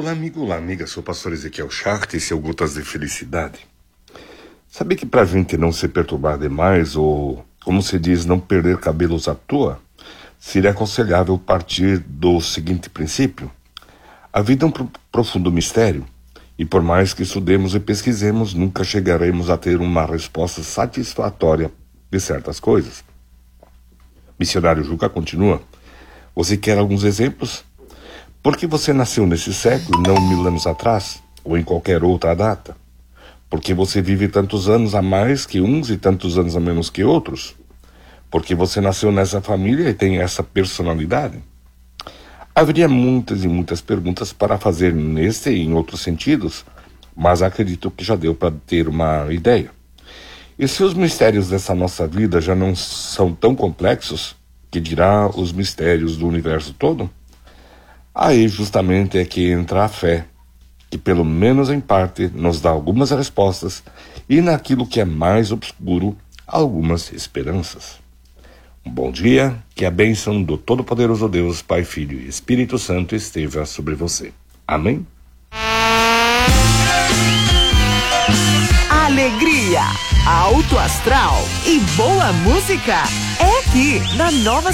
Olá, amigo, olá, amiga. Sou o pastor Ezequiel Schacht e esse é o Gotas de Felicidade. Sabia que pra gente não se perturbar demais ou, como se diz, não perder cabelos à toa, seria aconselhável partir do seguinte princípio? A vida é um profundo mistério e por mais que estudemos e pesquisemos, nunca chegaremos a ter uma resposta satisfatória de certas coisas. Missionário Juca continua. Você quer alguns exemplos? Por que você nasceu nesse século e não 1000 anos atrás, ou em qualquer outra data? Por que você vive tantos anos a mais que uns e tantos anos a menos que outros? Por que você nasceu nessa família e tem essa personalidade? Haveria muitas e muitas perguntas para fazer neste e em outros sentidos, mas acredito que já deu para ter uma ideia. E se os mistérios dessa nossa vida já não são tão complexos, que dirá os mistérios do universo todo? Aí justamente é que entra a fé, que pelo menos em parte nos dá algumas respostas e naquilo que é mais obscuro, algumas esperanças. Um bom dia, que a bênção do Todo-Poderoso Deus, Pai, Filho e Espírito Santo esteja sobre você. Amém? Alegria, alto astral e boa música é aqui na Nova